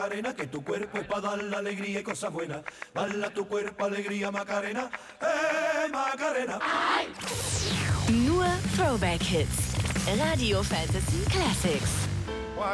Macarena, que tu cuerpo es para dar la alegría y cosas buenas. Dale a tu cuerpo alegría, Macarena, Macarena. Nur Throwback Hits. Radio Fantasy Classics.